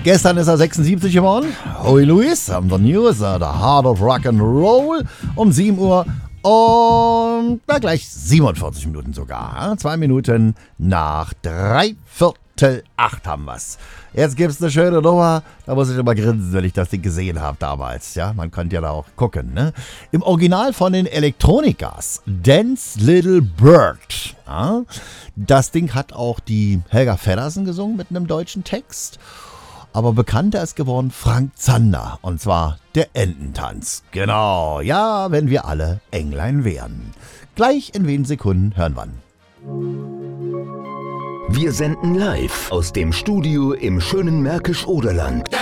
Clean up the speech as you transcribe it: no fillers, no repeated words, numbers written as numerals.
Gestern ist er 76 geworden. Howie Louis, the News, the Heart of Rock and Roll, um 7 Uhr und gleich 47 Minuten sogar. 2 Minuten nach 7:45 haben wir's. Jetzt gibt's eine schöne Nummer, da muss ich immer grinsen, wenn ich das Ding gesehen habe damals. Ja, man konnte ja da auch gucken, ne? Im Original von den Electronicas, Dance Little Bird. Ja? Das Ding hat auch die Helga Feddersen gesungen mit einem deutschen Text. Aber bekannter ist geworden Frank Zander, und zwar der Ententanz. Genau, ja, wenn wir alle Englein wären. Gleich in wenigen Sekunden hören wir. Wir senden live aus dem Studio im schönen Märkisch-Oderland.